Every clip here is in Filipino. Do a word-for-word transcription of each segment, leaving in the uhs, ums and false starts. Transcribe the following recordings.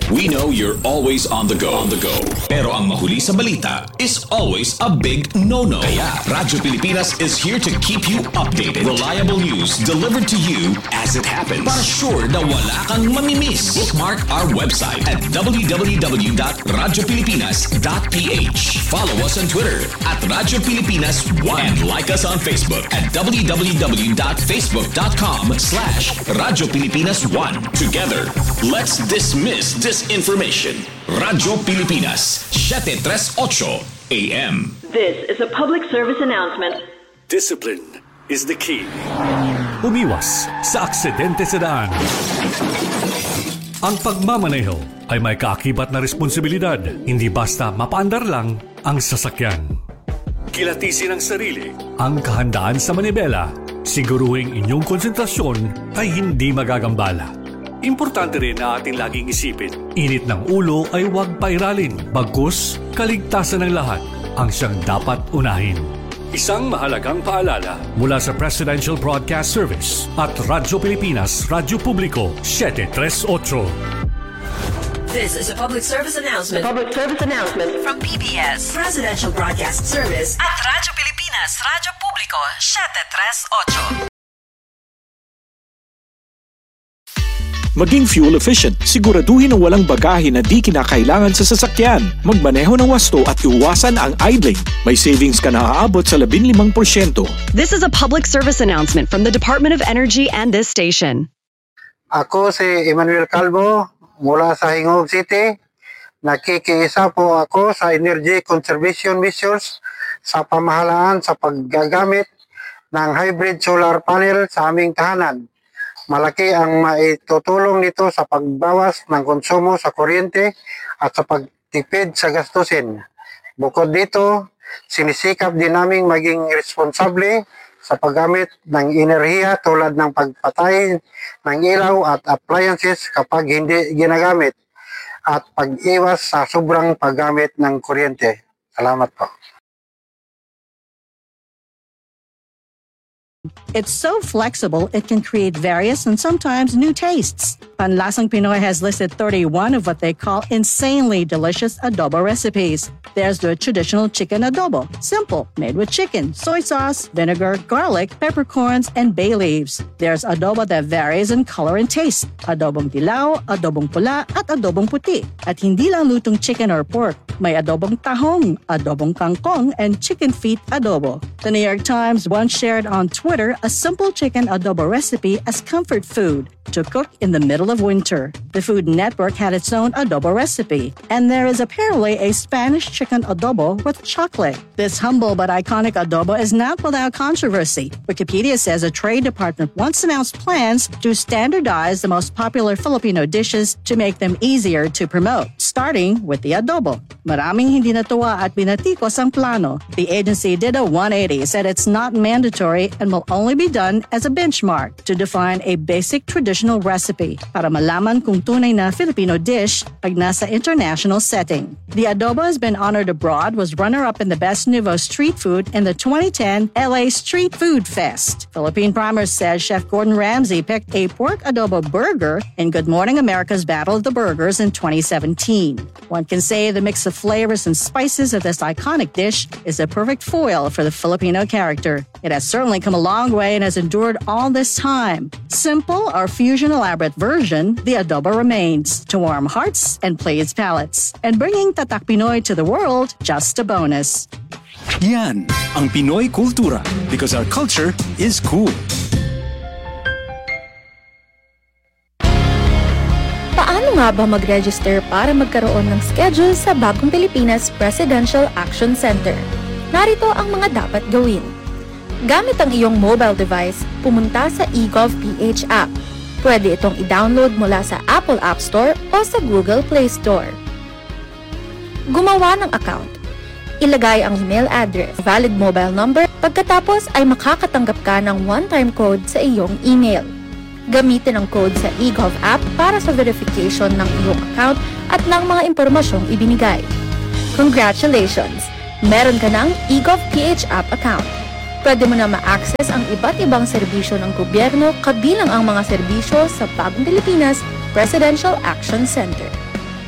We know you're always on the go. On the go. Pero ang mahuli sa balita is always a big no-no. Kaya Radyo Pilipinas is here to keep you updated. Reliable news delivered to you as it happens. Para sure na wala kang mamimiss. Bookmark our website at w w w dot radyo pilipinas dot p h. Follow us on Twitter at Radyo Pilipinas one and like us on Facebook at w w w dot facebook dot com slash Radyo Pilipinas one. Together, let's dismiss disinformation. Radyo Pilipinas, seven thirty-eight A M. This is a public service announcement. Discipline is the key. Umiwas sa aksidente sa daan. Ang pagmamaneho ay may kaakibat na responsibilidad, hindi basta mapaandar lang ang sasakyan. Kilatisin ang sarili, ang kahandaan sa manibela, siguruhing inyong konsentrasyon ay hindi magagambala. Importante rin na ating laging isipin, init ng ulo ay huwag pairalin, bagkus kaligtasan ng lahat ang siyang dapat unahin. Isang mahalagang paalala mula sa Presidential Broadcast Service at Radyo Pilipinas, Radyo Publiko, seven thirty-eight. This is a public service announcement. Public service announcement From P B S Presidential Broadcast Service at Radyo Pilipinas, Radyo Publiko, seven thirty-eight. Maging fuel efficient, siguraduhin na walang bagahe na di kinakailangan sa sasakyan. Magmaneho ng wasto at iwasan ang idling. May savings ka na aabot sa fifteen percent. This is a public service announcement from the Department of Energy and this station. Ako si Emmanuel Calvo mula sa Hingog City. Nakikiisa po ako sa energy conservation measures sa pamahalaan sa paggagamit ng hybrid solar panel sa aming tahanan. Malaki ang maitutulong nito sa pagbawas ng konsumo sa kuryente at sa pagtipid sa gastusin. Bukod dito, sinisikap din naming maging responsable sa paggamit ng enerhiya tulad ng pagpatay ng ilaw at appliances kapag hindi ginagamit at pag-iwas sa sobrang paggamit ng kuryente. Salamat po. It's so flexible, it can create various and sometimes new tastes. Panlasang Pinoy has listed thirty-one of what they call insanely delicious adobo recipes. There's the traditional chicken adobo, simple, made with chicken, soy sauce, vinegar, garlic, peppercorns, and bay leaves. There's adobo that varies in color and taste. Adobong dilaw, adobong pula, at adobong puti. At hindi lang lutong chicken or pork. May adobong tahong, adobong kangkong, and chicken feet adobo. The New York Times once shared on Twitter a simple chicken adobo recipe as comfort food to cook in the middle of winter. The Food Network had its own adobo recipe, and there is apparently a Spanish chicken adobo with chocolate. This humble but iconic adobo is not without controversy. Wikipedia says a Trade Department once announced plans to standardize the most popular Filipino dishes to make them easier to promote, starting with the adobo. Maraming hindi natuwa at binatikos ang plano. The agency did a one eighty, said it's not mandatory and will only be done as a benchmark to define a basic traditional recipe para malaman kung tunay na Filipino dish pag nasa international setting. The adobo has been honored abroad, was runner-up in the Best Nouveau Street Food in the twenty ten L A Street Food Fest. Philippine Primers says Chef Gordon Ramsay picked a pork adobo burger in Good Morning America's Battle of the Burgers in twenty seventeen. One can say the mix of flavors and spices of this iconic dish is a perfect foil for the Filipino character. It has certainly come a long way and has endured all this time. Simple or fusion elaborate version, the adobo remains to warm hearts and please palates. And bringing Tatak Pinoy to the world, just a bonus. Yan ang Pinoy Kultura, because our culture is cool. Paano nga ba mag-register para magkaroon ng schedule sa Bagong Pilipinas Presidential Action Center? Narito ang mga dapat gawin. Gamit ang iyong mobile device, pumunta sa eGovPH app. Pwede itong i-download mula sa Apple App Store o sa Google Play Store. Gumawa ng account. Ilagay ang email address, valid mobile number, pagkatapos ay makakatanggap ka ng one-time code sa iyong email. Gamitin ang code sa eGov app para sa verification ng iyong account at ng mga impormasyong ibinigay. Congratulations! Meron ka ng eGovPH app account. Pwede mo na ma-access ang iba't ibang serbisyo ng gobyerno kabilang ang mga serbisyo sa Bagong Pilipinas Presidential Action Center.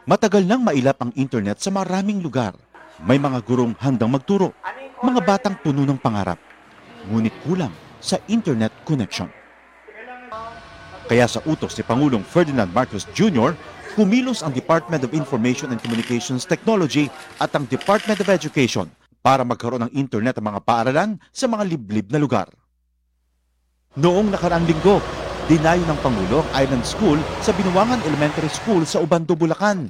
Matagal nang mailap ang internet sa maraming lugar. May mga gurong handang magturo, mga batang puno ng pangarap. Ngunit kulang sa internet connection. Kaya sa utos ni Pangulong Ferdinand Marcos Junior, kumilos ang Department of Information and Communications Technology at ang Department of Education para magkaroon ng internet ang mga paaralan sa mga liblib na lugar. Noong nakaraang linggo, dinayo ng Pangulo ang Island School sa Binuangan Elementary School sa Ubando, Bulacan.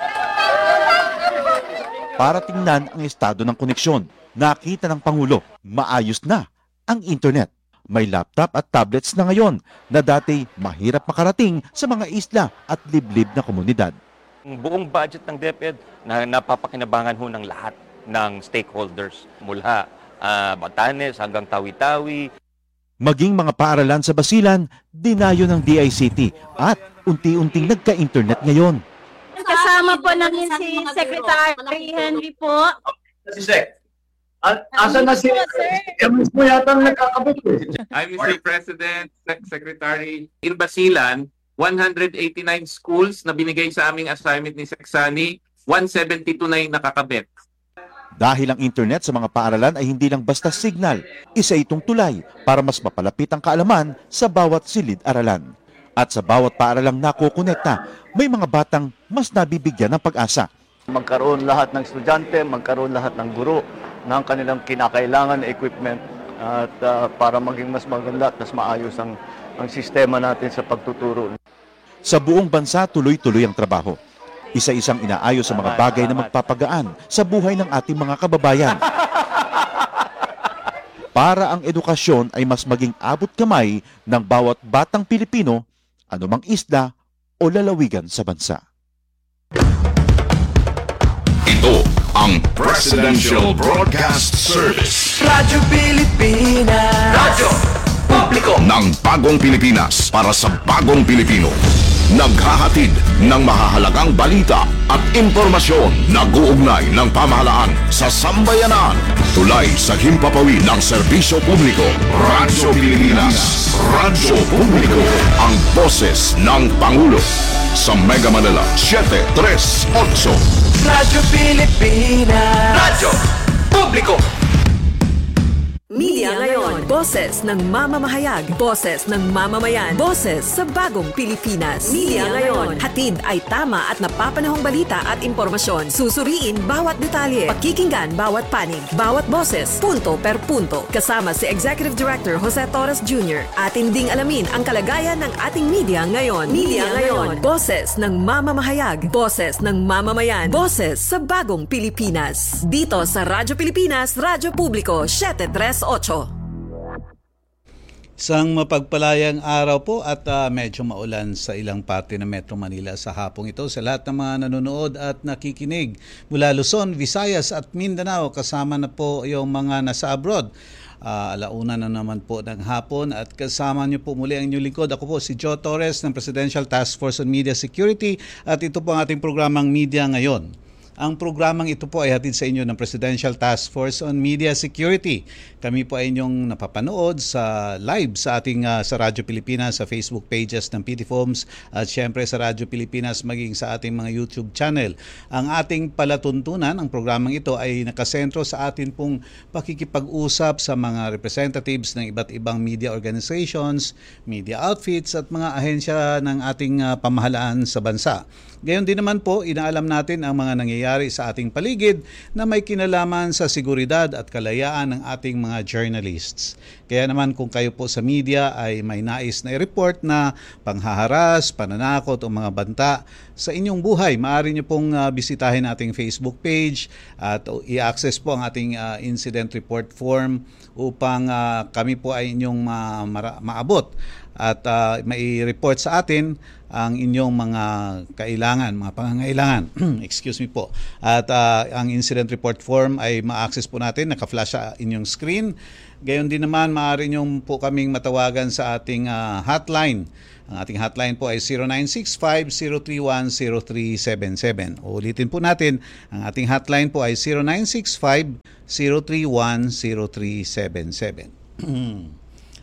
Para tingnan ang estado ng koneksyon, nakita ng Pangulo, maayos na ang internet. May laptop at tablets na ngayon na dati mahirap makarating sa mga isla at liblib na komunidad. Ang buong budget ng DepEd na napapakinabangan ho ng lahat ng stakeholders mula uh, Batanes hanggang Tawi-Tawi. Maging mga paaralan sa Basilan, dinayo ng D I C T at unti-unting nagka-internet ngayon. Kasama po namin si Secretary Henry po. Si Sec. Asa na si Ems mo yata ang nakakabot eh. I'm Mister President, Sec Secretary. In Basilan, one hundred eighty-nine schools na binigay sa aming assignment ni Seksani, one seventy-two na yung nakakabit. Dahil ang internet sa mga paaralan ay hindi lang basta signal, isa itong tulay para mas mapalapit ang kaalaman sa bawat silid-aralan. At sa bawat paaralang nakukonekta, may mga batang mas nabibigyan ng pag-asa. Magkaroon lahat ng estudyante, magkaroon lahat ng guro ng kanilang kinakailangan na equipment at uh, para maging mas maganda at mas maayos ang, ang sistema natin sa pagtuturo. Sa buong bansa, tuloy-tuloy ang trabaho. Isa-isang inaayos sa mga bagay na magpapagaan sa buhay ng ating mga kababayan. Para ang edukasyon ay mas maging abot kamay ng bawat batang Pilipino, anumang isla o lalawigan sa bansa. Ito ang Presidential Broadcast Service. Radyo Pilipinas. Radyo Publiko ng bagong Pilipinas para sa bagong Pilipino. Naghahatid ng mahahalagang balita at impormasyon. Nag-uugnay ng pamahalaan sa sambayanan. Tulay sa himpapawid ng serbisyo publiko. Radyo Pilipinas. Radyo Publiko. Ang boses ng Pangulo. Sa Mega Manila, seven three eight. Radyo Pilipinas. Radyo Publiko. Media Ngayon. Boses ng mamamahayag. Boses ng mamamayan. Boses sa bagong Pilipinas. Media Ngayon. Hatid ay tama at napapanahong balita at impormasyon. Susuriin bawat detalye. Pakikinggan bawat panig. Bawat boses. Punto per punto. Kasama si Executive Director Jose Torres Junior Atin ding alamin ang kalagayan ng ating media ngayon. Media Ngayon. Boses ng mamamahayag. Boses ng mamamayan. Boses sa bagong Pilipinas. Dito sa Radyo Pilipinas, Radyo Publiko, seven three eight. Isang mapagpalayang araw po at uh, medyo maulan sa ilang parte ng Metro Manila sa hapong ito. Sa lahat ng mga nanonood at nakikinig mula Luzon, Visayas at Mindanao, kasama na po yung mga nasa abroad. Uh, alauna na naman po ng hapon at kasama niyo po muli ang inyong lingkod. Ako po si Joe Torres ng Presidential Task Force on Media Security at ito po ang ating programang Media Ngayon. Ang programang ito po ay hatid sa inyo ng Presidential Task Force on Media Security. Kami po ay inyong napapanood sa live sa ating uh, sa Radyo Pilipinas, sa Facebook pages ng P T F O M S at syempre sa Radyo Pilipinas maging sa ating mga YouTube channel. Ang ating palatuntunan, ang programang ito ay nakasentro sa atin pong pakikipag-usap sa mga representatives ng iba't ibang media organizations, media outfits at mga ahensya ng ating uh, pamahalaan sa bansa. Gayon din naman po, inaalam natin ang mga nangyayari sa ating paligid na may kinalaman sa seguridad at kalayaan ng ating mga journalists. Kaya naman kung kayo po sa media ay may nais na i-report na panghaharas, pananakot o mga banta sa inyong buhay, maaari nyo pong uh, bisitahin ating Facebook page at uh, i-access po ang ating uh, incident report form upang uh, kami po ay inyong ma- ma- maabot at uh, mai-report sa atin ang inyong mga kailangan, mga pangangailangan. Excuse me po. At uh, ang incident report form ay ma-access po natin, naka-flash sa inyong screen. Gayon din naman, maaari nyo po kaming matawagan sa ating uh, hotline. Ang ating hotline po ay zero nine six five, zero three one, zero three seven seven. Ulitin po natin, ang ating hotline po ay zero nine six five, zero three one, zero three seven seven.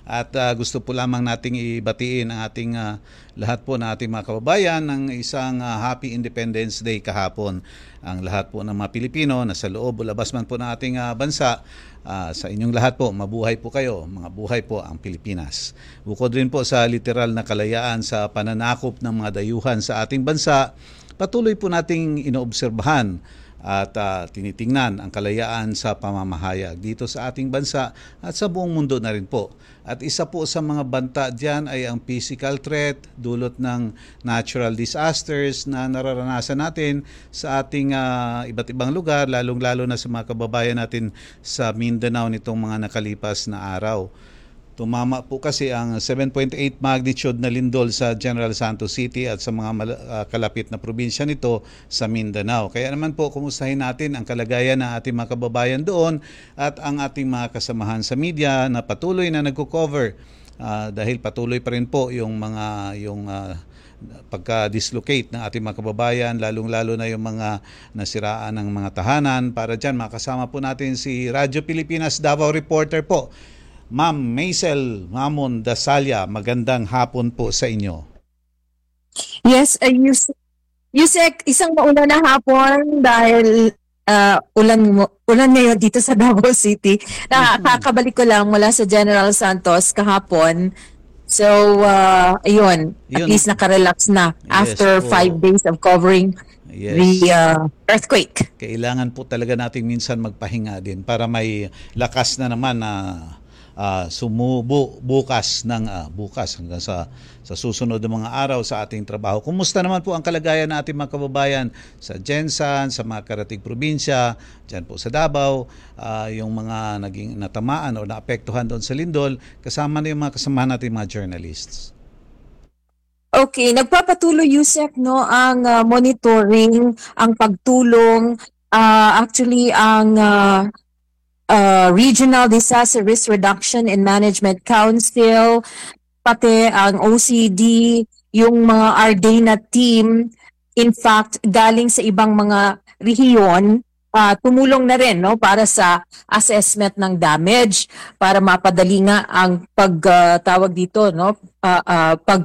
At uh, gusto po lamang nating ibatiin ang ating uh, lahat po na ating mga kababayan ng isang uh, Happy Independence Day kahapon. Ang lahat po ng mga Pilipino na sa loob o labas man po ng ating uh, bansa, uh, sa inyong lahat po, mabuhay po kayo, mga buhay po ang Pilipinas. Bukod rin po sa literal na kalayaan sa pananakop ng mga dayuhan sa ating bansa, patuloy po nating inoobserbahan at uh, tinitingnan ang kalayaan sa pamamahayag dito sa ating bansa at sa buong mundo na rin po. At isa po sa mga banta dyan ay ang physical threat dulot ng natural disasters na nararanasan natin sa ating uh, iba't ibang lugar, lalong-lalo na sa mga kababayan natin sa Mindanao nitong mga nakalipas na araw. Tumama po kasi ang seven point eight magnitude na lindol sa General Santos City at sa mga uh, kalapit na probinsya nito sa Mindanao. Kaya naman po, kumustahin natin ang kalagayan ng ating mga kababayan doon at ang ating mga kasamahan sa media na patuloy na nagko-cover uh, dahil patuloy pa rin po yung mga yung uh, pagka-dislocate ng ating mga kababayan, lalong-lalo na yung mga nasiraan ng mga tahanan. Para dyan, makasama po natin si Radyo Pilipinas Davao reporter po, Ma'am Maisel Mamon Dasalya. Magandang hapon po sa inyo. Yes, uh, Yus Yusek, isang maulan na hapon dahil uh, ulan mo, ulan ngayon dito sa Davao City. Nakakabalik ko lang mula sa General Santos kahapon. So, uh, ayun, at Yun. least nakarelax na after Yes, po. five days of covering Yes. the uh, earthquake. Kailangan po talaga natin minsan magpahinga din para may lakas na naman na uh, sumubo bukas ng uh, bukas hanggang sa sa susunod na mga araw sa ating trabaho. Kumusta naman po ang kalagayan ng ating mga kababayan sa Jensan, sa mga karating probinsya, dyan po sa Davao, uh, yung mga naging natamaan o naapektuhan doon sa lindol, kasama na yung mga kasama natin mga journalists. Okay, nagpapatuloy Yusek no ang uh, monitoring, ang pagtulong, uh, actually ang uh, uh, Regional Disaster Risk Reduction and Management Council, pati ang O C D, yung mga R D A N A team, in fact, galing sa ibang mga rehiyon, uh, tumulong na rin no para sa assessment ng damage, para mapadali nga ang pagtawag uh, dito no uh, uh, pag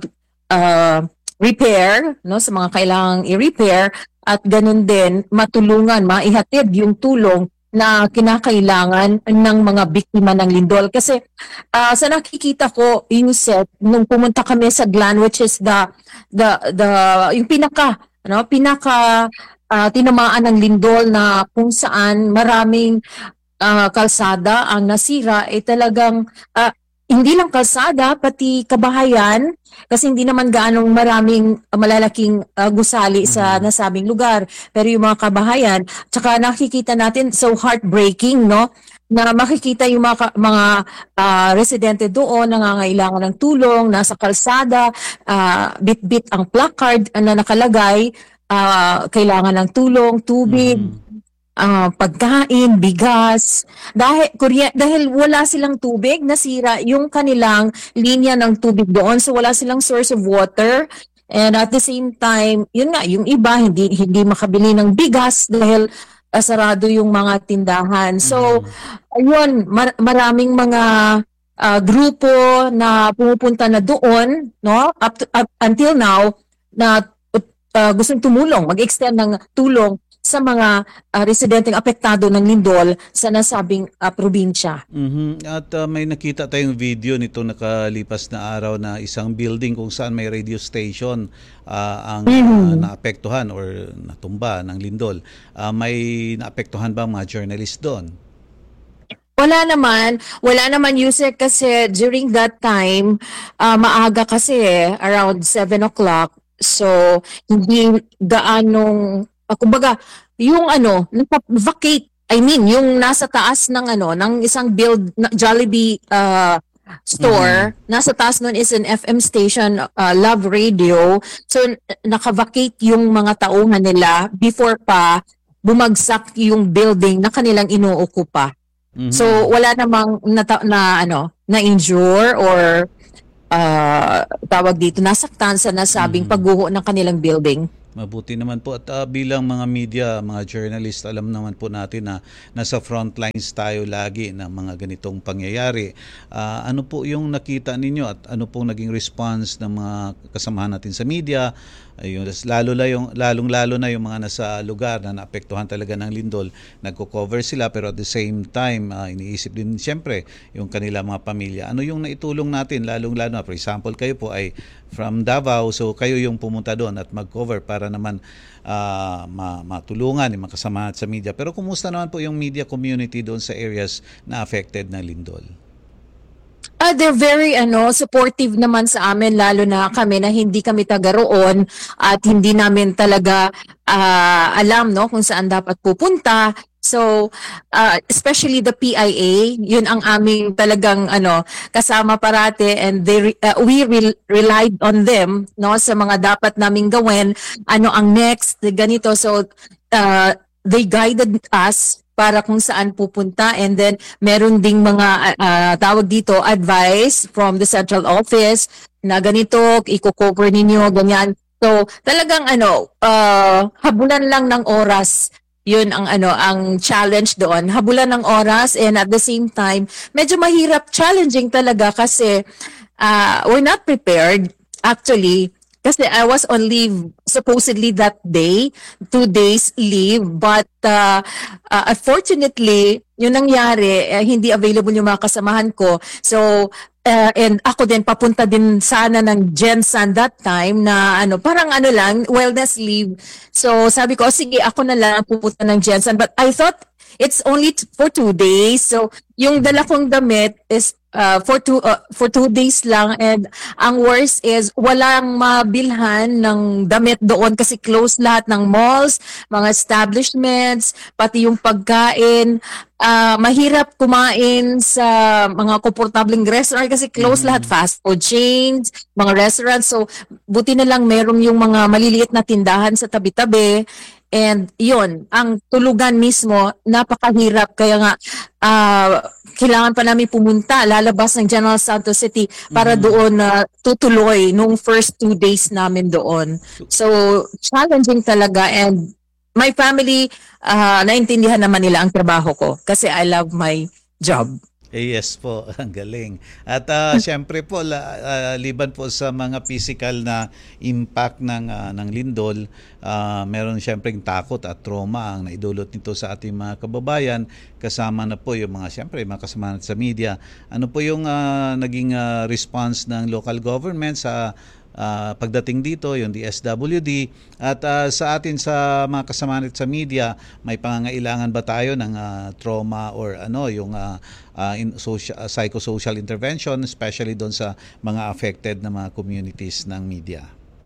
uh, repair no sa mga kailangang i-repair, at ganun din matulungan, maihatid yung tulong na kinakailangan ng mga biktima ng lindol. Kasi uh, sa nakikita ko, Yusef, nung pumunta kami sa Glan, which is the the the yung pinaka ano pinaka uh, tinamaan ng lindol, na kung saan maraming uh, kalsada ang nasira, ay eh, talagang uh, hindi lang kalsada, pati kabahayan, kasi hindi naman gaanong maraming uh, malalaking uh, gusali sa nasabing lugar. Pero yung mga kabahayan, tsaka nakikita natin, so heartbreaking, no? Na makikita yung mga, mga uh, residente doon, nangangailangan ng tulong, nasa kalsada, uh, bit-bit ang placard na nakalagay, uh, kailangan ng tulong, tubig, mm-hmm. Uh, pagkain, bigas, dahil, kurye, dahil wala silang tubig, nasira yung kanilang linya ng tubig doon, so wala silang source of water, and at the same time, yun nga, yung iba hindi hindi makabili ng bigas dahil uh, sarado yung mga tindahan. So, ayun, mar- maraming mga uh, grupo na pumupunta na doon, no, up, to, up until now, na uh, gustong tumulong, mag-extend ng tulong sa mga uh, residenteng apektado ng lindol sa nasabing uh, probinsya. Mm-hmm. At uh, may nakita tayong video nito nakalipas na araw na isang building kung saan may radio station uh, ang mm-hmm. uh, naapektuhan or natumba ng lindol. Uh, may naapektuhan ba mga journalist doon? Wala naman, wala naman Yusek, kasi during that time, uh, maaga kasi eh, around seven o'clock, so hindi gaanong Uh, kumbaga, yung ano, vacate, I mean, yung nasa taas ng ano, ng isang build, na, Jollibee uh, store, mm-hmm. nasa taas nun is an F M station, uh, Love Radio. So, naka-vacate yung mga tauhan nila before pa bumagsak yung building na kanilang inuokupa. Mm-hmm. So, wala namang na, na ano, na-injure or uh, tawag dito, nasaktan sa nasabing mm-hmm. pagguho ng kanilang building. Mabuti naman po at uh, bilang mga media, mga journalist, alam naman po natin na nasa front lines tayo lagi ng mga ganitong pangyayari. Uh, ano po yung nakita ninyo at ano po naging response ng mga kasamahan natin sa media? Ayun, lalo la yung lalong-lalo na yung mga nasa lugar na naapektuhan talaga ng lindol, nagko-cover sila pero at the same time uh, iniisip din siyempre yung kanila mga pamilya. Ano yung naitulong natin lalong-lalo na, for example, kayo po ay from Davao, so kayo yung pumunta doon at mag-cover para naman uh, matulungan yung mga kasama sa media. Pero kumusta naman po yung media community doon sa areas na affected ng lindol? Uh, they're very ano supportive naman sa amin, lalo na kami na hindi kami taga roon at hindi namin talaga uh, alam no kung saan dapat pupunta. So uh, especially the P I A, yun ang aming talagang ano kasama parate, and they uh, we re- relied on them no sa mga dapat naming gawin, ano ang next ganito. So uh, they guided us para kung saan pupunta, and then meron ding mga uh, tawag dito advice from the central office na ganito i-cover ninyo ganyan. So talagang ano uh, habulan lang ng oras, yun ang ano ang challenge doon, habulan ng oras, and at the same time medyo mahirap, challenging talaga kasi uh, we're not prepared actually. Kasi I was on leave supposedly that day, two days leave, but uh, uh, unfortunately, yung nangyari, eh, hindi available yung mga kasamahan ko. So, uh, and ako din, papunta din sana ng Gensan that time na ano, parang ano lang, wellness leave. So, sabi ko, oh, sige, ako na lang pupunta ng Gensan. But I thought it's only t- for two days. So, yung dala kong damit is Uh, for two uh, for two days lang, and ang worst is walang mabilhan ng damit doon kasi close lahat ng malls, mga establishments, pati yung pagkain. Uh, mahirap kumain sa mga komportableng restaurant kasi close mm-hmm. lahat, fast food chains, mga restaurants. So buti na lang merong yung mga maliliit na tindahan sa tabi-tabi. And yun, ang tulugan mismo, napakahirap. Kaya nga, uh, kailangan pa namin pumunta, lalabas ng General Santos City para mm-hmm. doon na uh, tutuloy nung first two days namin doon. So, challenging talaga. And my family, uh, naintindihan naman nila ang trabaho ko kasi I love my job. Eh, yes po, ang galing. At uh, syempre po, la, uh, liban po sa mga physical na impact ng, uh, ng lindol, uh, meron syempre takot at trauma ang naidulot nito sa ating mga kababayan, kasama na po yung mga syempre mga kasama sa media. Ano po yung uh, naging uh, response ng local government sa Uh, pagdating dito, yung D S W D, at uh, sa atin sa mga kasama sa media, may pangangailangan ba tayo ng uh, trauma or ano yung uh, uh, in social, uh, psychosocial intervention, especially doon sa mga affected na mga communities ng media?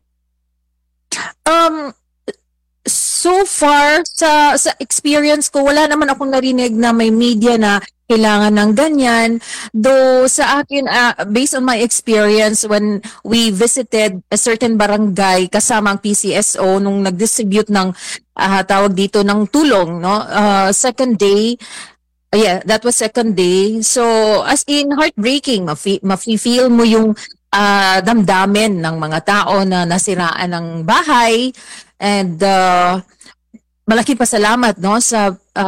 Um so far sa sa experience ko, wala naman akong narinig na may media na kailangan ng ganyan. Though sa akin, uh, based on my experience, when we visited a certain barangay kasama ang P C S O nung nag-distribute ng uh, tawag dito ng tulong, no? Uh, second day, uh, yeah, that was second day. So as in heartbreaking, mafi- mafi-feel mo yung uh, damdamin ng mga tao na nasiraan ng bahay, and uh, malaking pasalamat no sa uh,